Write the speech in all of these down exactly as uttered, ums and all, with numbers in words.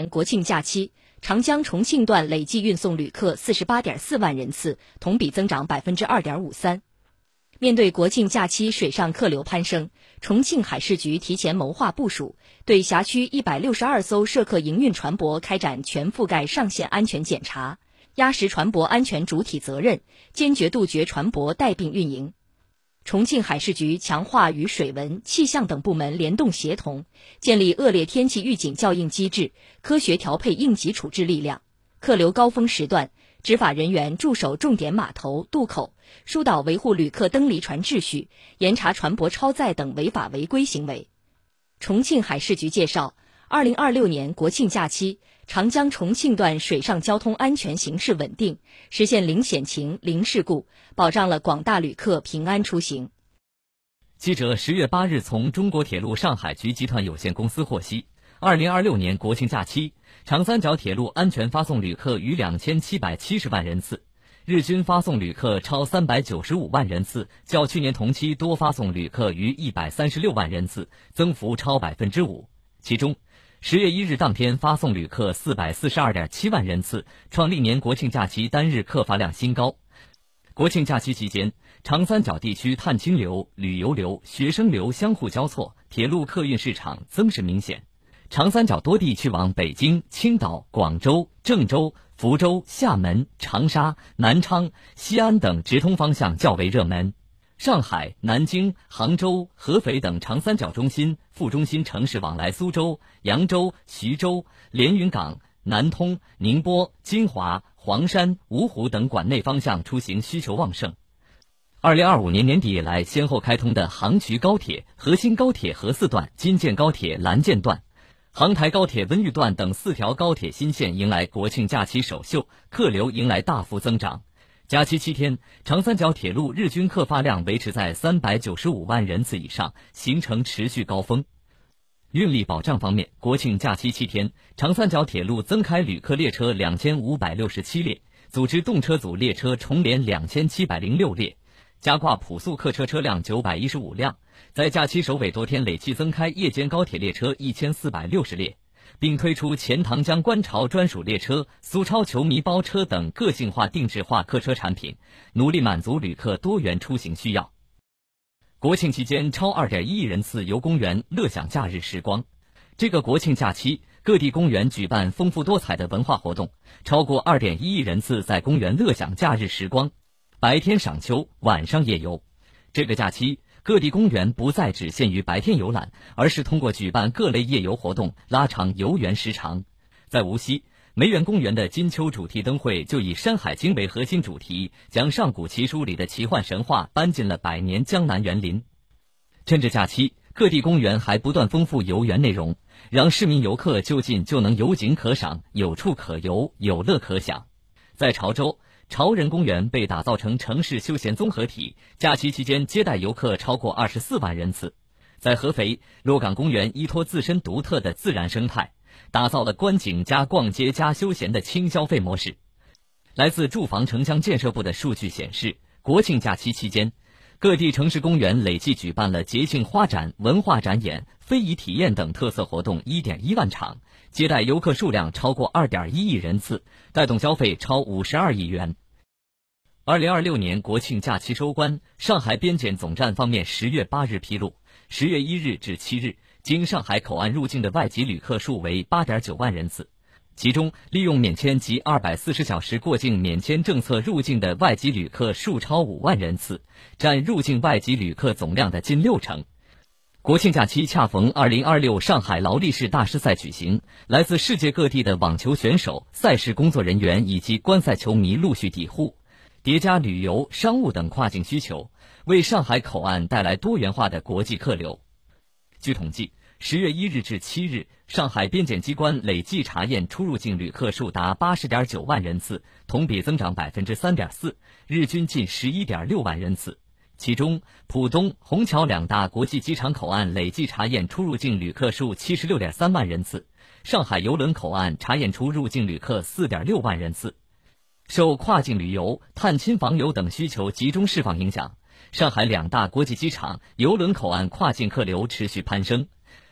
年国庆假期，长江重庆段累计运送旅客 四十八点四万人次，同比增长 百分之二点五三。面对国庆假期水上客流攀升，重庆海事局提前谋划部署，对辖区一百六十二艘涉客营运船舶开展全覆盖上线安全检查，压实船舶安全主体责任，坚决杜绝船舶带病运营。重庆海事局强化与水文、气象等部门联动协同，建立恶劣天气预警校应机制，科学调配应急处置力量。客流高峰时段，执法人员驻守重点码头、渡口，疏导维护旅客登离船秩序，严查船舶超载等违法违规行为。重庆海事局介绍，二零二六年国庆假期，长江重庆段水上交通安全形势稳定，实现零险情、零事故，保障了广大旅客平安出行。 记者十月八日从中国铁路上海局集团有限公司获悉，二零二六年国庆假期，长三角铁路安全发送旅客逾两千七百七十万人次，日均发送旅客超三百九十五万人次，较去年同期多发送旅客逾一百三十六万人次，增幅超百分之五。其中，十月一日当天发送旅客四百四十二点七万人次，创历年国庆假期单日客发量新高。国庆假期期间，长三角地区探亲流、旅游流、学生流相互交错，铁路客运市场增势明显。长三角多地去往北京、青岛、广州、郑州、福州、厦门、长沙、南昌、西安等直通方向较为热门。上海、南京、杭州、合肥等长三角中心、副中心城市往来苏州、扬州、徐州、连云港、南通、宁波、金华、黄山、芜湖等管内方向出行需求旺盛。二零二五年年底以来先后开通的杭衢高铁、河新高铁河四段、京建高铁蓝建段、杭台高铁温榆段等四条高铁新线迎来国庆假期首秀，客流迎来大幅增长。假期七天，长三角铁路日均客发量维持在三百九十五万人次以上，形成持续高峰。运力保障方面，国庆假期七天，长三角铁路增开旅客列车两千五百六十七列，组织动车组列车重联两千七百零六列，加挂普速客车车辆九百一十五辆，在假期首尾多天累计增开夜间高铁列车一千四百六十列，并推出钱塘江观潮专属列车、苏超球迷包车等个性化定制化客车产品，努力满足旅客多元出行需要。国庆期间，超 二点一亿人次游公园乐享假日时光。这个国庆假期，各地公园举办丰富多彩的文化活动，超过 二点一亿人次在公园乐享假日时光，白天赏秋，晚上夜游。这个假期，各地公园不再只限于白天游览，而是通过举办各类夜游活动，拉长游园时长。在无锡，梅园公园的金秋主题灯会就以《山海经》为核心主题，将上古奇书里的奇幻神话搬进了百年江南园林。趁着假期，各地公园还不断丰富游园内容，让市民游客就近就能有景可赏，有处可游，有乐可享。在潮州，潮人公园被打造成城市休闲综合体，假期期间接待游客超过二十四万人次。在合肥，洛港公园依托自身独特的自然生态，打造了观景加逛街加休闲的轻消费模式。来自住房城乡建设部的数据显示，国庆假期期间，各地城市公园累计举办了节庆花展、文化展演、非遗体验等特色活动 一点一万场，接待游客数量超过 二点一亿人次，带动消费超五十二亿元。二零二六年国庆假期收官，上海边检总站方面十月八日披露，十月一日至七日，经上海口岸入境的外籍旅客数为 八点九万人次，其中利用免签及二百四十小时过境免签政策入境的外籍旅客数超五万人次，占入境外籍旅客总量的近六成。国庆假期恰逢二零二六上海劳力士大师赛举行，来自世界各地的网球选手、赛事工作人员以及观赛球迷陆续抵沪，叠加旅游、商务等跨境需求，为上海口岸带来多元化的国际客流。据统计，十月一日至七日，上海边检机关累计查验出入境旅客数达 八十点九万人次，同比增长 百分之三点四， 日均近 十一点六万人次。其中，浦东、虹桥两大国际机场口岸累计查验出入境旅客数 七十六点三万人次，上海邮轮口岸查验出入境旅客 四点六万人次。受跨境旅游、探亲访友等需求集中释放影响，上海两大国际机场、邮轮口岸跨境客流持续攀升。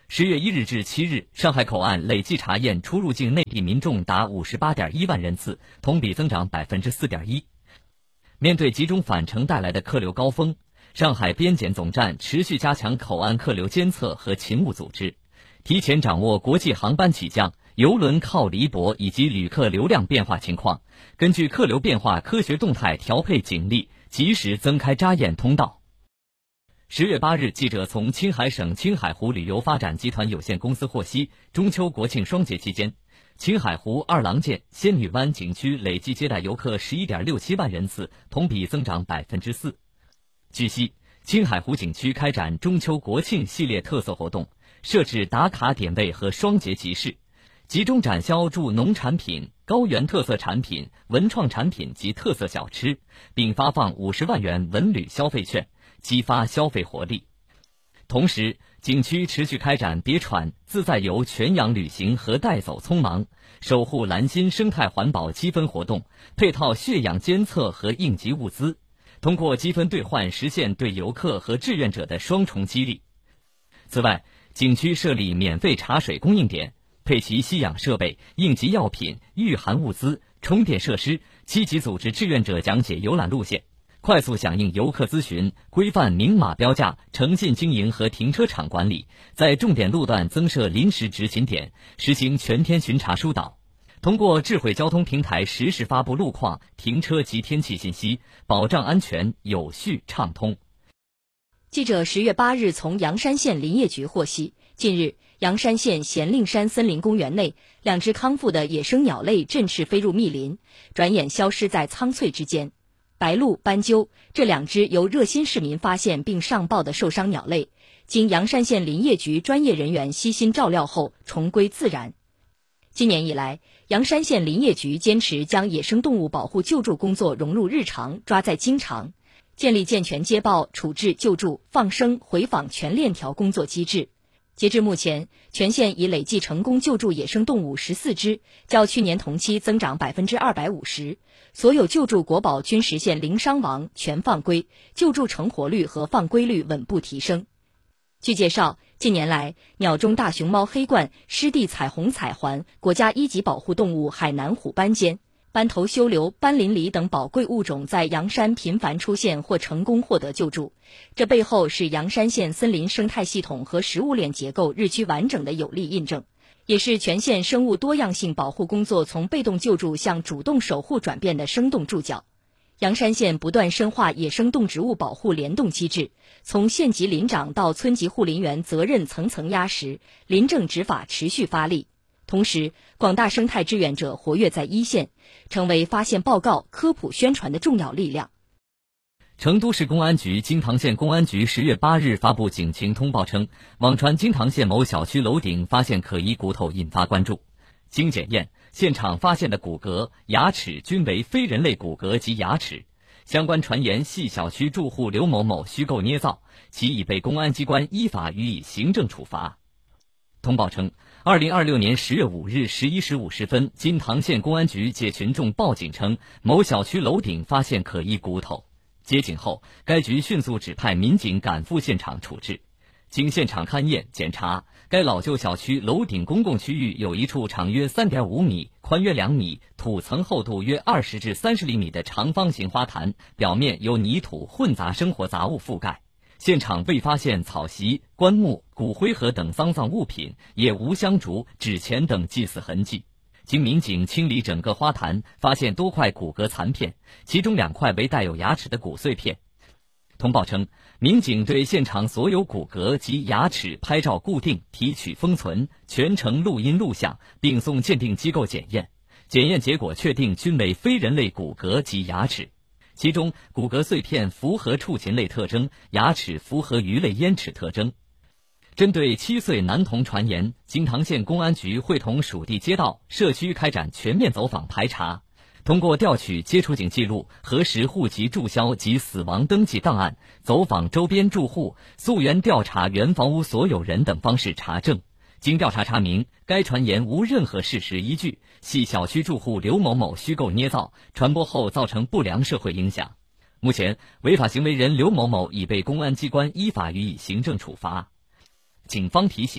十月一日至七日，上海口岸累计查验出入境内地民众达五十八点一万人次，同比增长百分之四点一。面对集中返程带来的客流高峰，上海边检总站持续加强口岸客流监测和勤务组织，提前掌握国际航班起降、邮轮靠离泊以及旅客流量变化情况，根据客流变化科学动态调配警力，及时增开扎验通道。十月八日，记者从青海省青海湖旅游发展集团有限公司获悉，中秋国庆双节期间，青海湖二郎剑、仙女湾景区累计接待游客十一点六七万人次，同比增长百分之四。据悉，青海湖景区开展中秋国庆系列特色活动，设置打卡点位和双节集市，集中展销驻农产品、高原特色产品、文创产品及特色小吃，并发放五十万元文旅消费券，激发消费活力。同时，景区持续开展别闯自在游全洋旅行和带走匆忙、守护蓝心生态环保积分活动，配套血氧监测和应急物资，通过积分兑换实现对游客和志愿者的双重激励。此外，景区设立免费茶水供应点，配齐吸氧设备、应急药品、御寒物资、充电设施，积极组织志愿者讲解游览路线，快速响应游客咨询，规范明码标价、诚信经营和停车场管理，在重点路段增设临时执勤点，实行全天巡查疏导。通过智慧交通平台实时发布路况、停车及天气信息，保障安全有序畅通。 记者十月八日从阳山县林业局获悉，近日阳山县咸令山森林公园内，两只康复的野生鸟类振翅飞入密林，转眼消失在苍翠之间。白鹭、斑鸠这两只由热心市民发现并上报的受伤鸟类，经阳山县林业局专业人员悉心照料后重归自然。今年以来，阳山县林业局坚持将野生动物保护救助工作融入日常，抓在经常，建立健全接报、处置、救助、放生、回访全链条工作机制。截至目前，全县已累计成功救助野生动物十四只，较去年同期增长百分之二百五十。所有救助国宝均实现零伤亡、全放归，救助成活率和放归率稳步提升。据介绍，近年来，鸟中大熊猫黑冠、湿地彩虹彩环、国家一级保护动物海南虎斑尖、斑头修流、斑鳞狸等宝贵物种在阳山频繁出现或成功获得救助，这背后是阳山县森林生态系统和食物链结构日趋完整的有力印证，也是全县生物多样性保护工作从被动救助向主动守护转变的生动注脚。阳山县不断深化野生动植物保护联动机制，从县级林长到村级护林员责任层层压实，林政执法持续发力。同时，广大生态志愿者活跃在一线，成为发现报告、科普宣传的重要力量。 成都市公安局金堂县公安局十月八日发布警情通报称，网传金堂县某小区楼顶发现可疑骨头，引发关注。经检验，现场发现的骨骼、牙齿均为非人类骨骼及牙齿，相关传言系小区住户刘某某虚构捏造，其已被公安机关依法予以行政处罚。通报称，二零二六年十月五日十一时五十分，金堂县公安局借群众报警称某小区楼顶发现可疑骨头。接警后，该局迅速指派民警赶赴现场处置。经现场勘验检查，该老旧小区楼顶公共区域有一处长约 三点五米、宽约两米、土层厚度约二十至三十厘米的长方形花坛，表面由泥土混杂生活杂物覆盖。现场未发现草席、棺木、骨灰盒等丧葬物品，也无香烛、纸钱等祭祀痕迹。经民警清理整个花坛，发现多块骨骼残片，其中两块为带有牙齿的骨碎片。通报称，民警对现场所有骨骼及牙齿拍照固定、提取封存，全程录音录像，并送鉴定机构检验。检验结果确定均为非人类骨骼及牙齿，其中骨骼碎片符合畜禽类特征，牙齿符合鱼类咽齿特征。针对七岁男童传言，金堂县公安局会同属地街道、社区开展全面走访排查，通过调取接触警记录、核实户籍注销及死亡登记档案、走访周边住户、溯源调查原房屋所有人等方式查证。经调查查明，该传言无任何事实依据，系小区住户刘某某虚构捏造，传播后造成不良社会影响。目前，违法行为人刘某某已被公安机关依法予以行政处罚。警方提醒，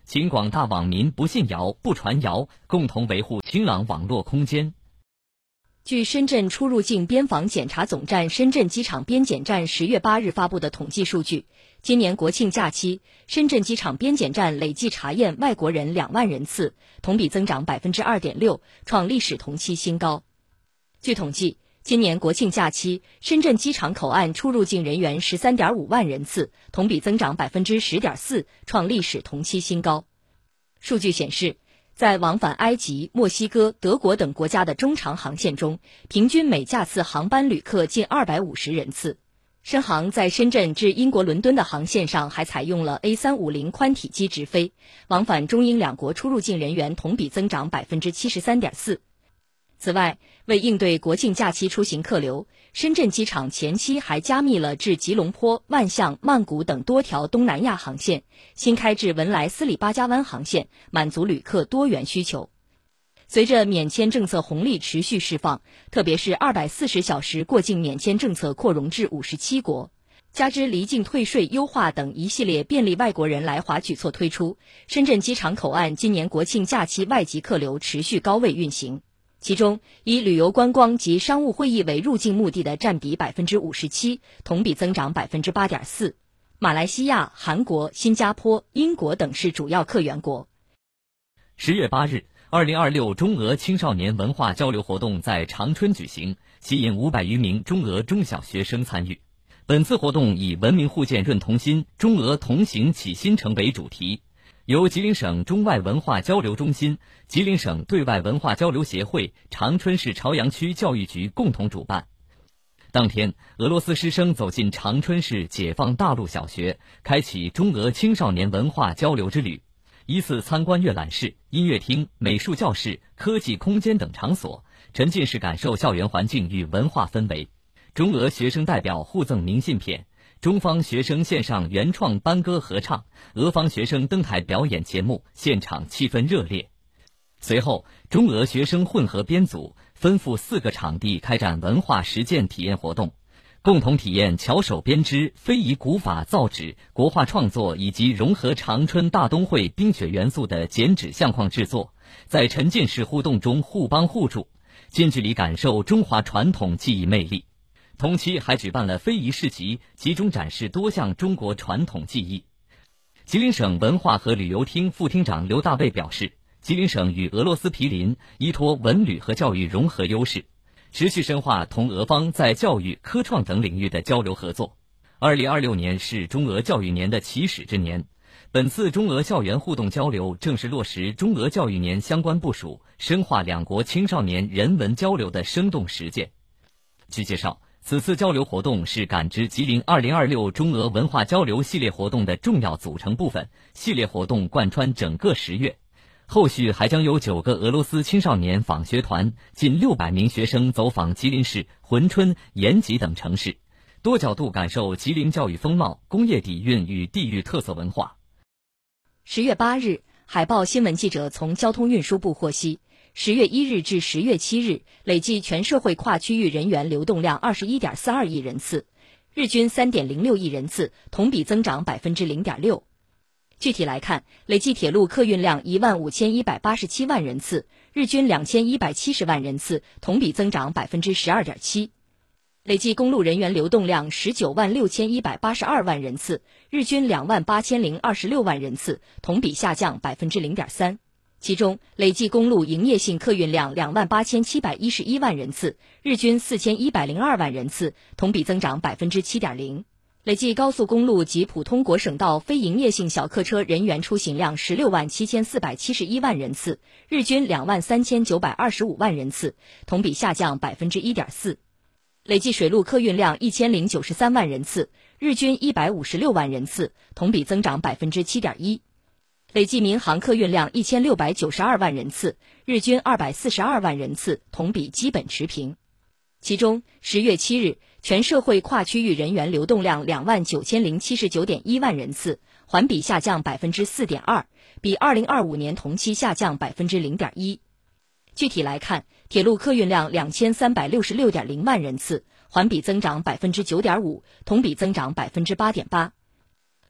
请广大网民不信谣、不传谣，共同维护晴朗网络空间。 据深圳出入境边防检查总站深圳机场边检站十月八日发布的统计数据，今年国庆假期，深圳机场边检站累计查验外国人两万人次，同比增长 百分之二点六， 创历史同期新高。据统计，今年国庆假期，深圳机场口岸出入境人员 十三点五万人次，同比增长 百分之十点四， 创历史同期新高。数据显示，在往返埃及、墨西哥、德国等国家的中长航线中，平均每架次航班旅客近二百五十人次。深航在深圳至英国伦敦的航线上还采用了 A 三五零 宽体机直飞，往返中英两国出入境人员同比增长 百分之七十三点四。此外，为应对国庆假期出行客流，深圳机场前期还加密了至吉隆坡、万象、曼谷等多条东南亚航线，新开至文莱斯里巴加湾航线，满足旅客多元需求。随着免签政策红利持续释放，特别是二百四十小时过境免签政策扩容至五十七国，加之离境退税优化等一系列便利外国人来华举措推出，深圳机场口岸今年国庆假期外籍客流持续高位运行。其中，以旅游观光及商务会议为入境目的的占比 百分之五十七， 同比增长 百分之八点四。马来西亚、韩国、新加坡、英国等是主要客源国。 十月八日，二零二六中俄青少年文化交流活动在长春举行，吸引五百余名中俄中小学生参与。本次活动以文明互鉴润同心，中俄同行启新城为主题，由吉林省中外文化交流中心、吉林省对外文化交流协会、长春市朝阳区教育局共同主办。当天，俄罗斯师生走进长春市解放大路小学，开启中俄青少年文化交流之旅，依次参观阅览室、音乐厅、美术教室、科技空间等场所，沉浸式感受校园环境与文化氛围。中俄学生代表互赠明信片，中方学生献上原创班歌合唱，俄方学生登台表演节目，现场气氛热烈。随后，中俄学生混合编组分赴四个场地开展文化实践体验活动，共同体验巧手编织、非遗古法造纸、国画创作以及融合长春大冬会冰雪元素的剪纸相框制作，在沉浸式互动中互帮互助，近距离感受中华传统技艺魅力。同期还举办了非遗市集，集中展示多项中国传统技艺。吉林省文化和旅游厅副厅长刘大卫表示，吉林省与俄罗斯毗邻，依托文旅和教育融合优势，持续深化同俄方在教育、科创等领域的交流合作。二零二六年是中俄教育年的起始之年，本次中俄校园互动交流正是落实中俄教育年相关部署，深化两国青少年人文交流的生动实践。据介绍，此次交流活动是感知吉林二零二六中俄文化交流系列活动的重要组成部分，系列活动贯穿整个十月。后续还将有九个俄罗斯青少年访学团，近六百名学生走访吉林市、珲春、延吉等城市，多角度感受吉林教育风貌、工业底蕴与地域特色文化。 十月八日，海报新闻记者从交通运输部获悉，十月一日至十月七日，累计全社会跨区域人员流动量 二十一点四二亿人次，日均 三点零六亿人次，同比增长 百分之零点六。具体来看，累计铁路客运量一万五千一百八十七万人次，日均两千一百七十万人次，同比增长 百分之十二点七。累计公路人员流动量十九万六千一百八十二万人次，日均两万八千零二十六万人次，同比下降 百分之零点三。其中，累计公路营业性客运量两万八千七百一十一万人次，日均四千一百零二万人次，同比增长 百分之七点零。累计高速公路及普通国省道非营业性小客车人员出行量十六万七千四百七十一万人次，日均两万三千九百二十五万人次，同比下降 百分之一点四。累计水路客运量一千零九十三万人次，日均一百五十六万人次，同比增长 百分之七点一。累计民航客运量一千六百九十二万人次，日均二百四十二万人次，同比基本持平。其中，十月七日，全社会跨区域人员流动量两万九千零七十九点一万人次，环比下降 百分之四点二， 比二零二五年同期下降 百分之零点一。具体来看，铁路客运量两千三百六十六点零万人次，环比增长 百分之九点五， 同比增长 百分之八点八。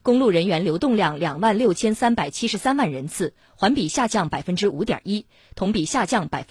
公路人员流动量两万六千三百七十三万人次，环比下降百分之五点一，同比下降百分。